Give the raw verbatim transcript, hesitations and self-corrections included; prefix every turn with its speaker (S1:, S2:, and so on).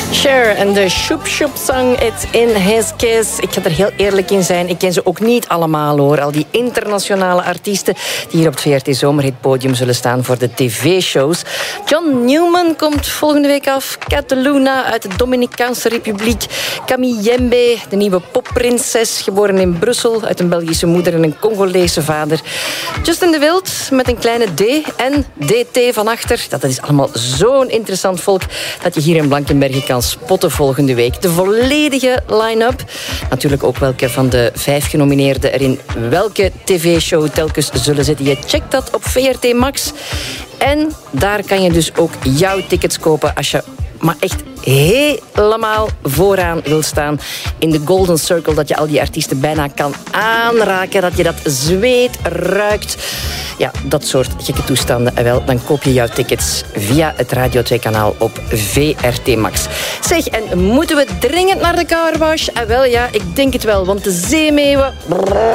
S1: Cher en de Shoop Shoop song It's in His Kiss. Ik ga er heel eerlijk in zijn, ik ken ze ook niet allemaal hoor. Al die internationale artiesten die hier op het V R T Zomerhitpodium zullen staan voor de tv-shows. John Newman komt volgende week af. Cataluna uit de Dominicaanse Republiek. Camille Jembe, de nieuwe popprinses, geboren in Brussel uit een Belgische moeder en een Congolese vader. Justin de Wild met een kleine D en D T van achter. Dat is allemaal zo'n interessant volk dat je hier in Blankenberge kan spotten volgende week. De volledige line-up. Natuurlijk ook welke van de vijf genomineerden er in welke tv-show telkens zullen zitten. Je checkt dat op V R T Max. En daar kan je dus ook jouw tickets kopen als je maar echt helemaal vooraan wil staan in de Golden Circle, dat je al die artiesten bijna kan aanraken, dat je dat zweet ruikt. Ja, dat soort gekke toestanden. En wel, dan koop je jouw tickets via het Radio twee-kanaal op V R T Max. Zeg, en moeten we dringend naar de carwash? En wel, ja, ik denk het wel, want de zeemeeuwen